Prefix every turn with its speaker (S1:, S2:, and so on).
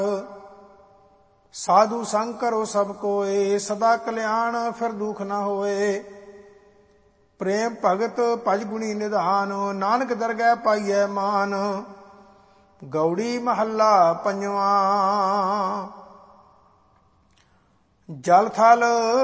S1: ਸਾਧੂ ਸੰਗ ਕਰੋ ਸਭ ਕੋਏ, ਸਦਾ ਕਲਿਆਣ ਫਿਰ ਦੁਖ ਨਾ ਹੋਏ। ਪ੍ਰੇਮ ਭਗਤ ਭਜ ਗੁਣੀ ਨਿਧਾਨ, ਨਾਨਕ ਦਰਗਹਿ ਪਾਈਐ ਮਾਨ। ਗੌੜੀ ਮਹੱਲਾ ਪੰਜਵਾਂ। ਜਲ ਥਲ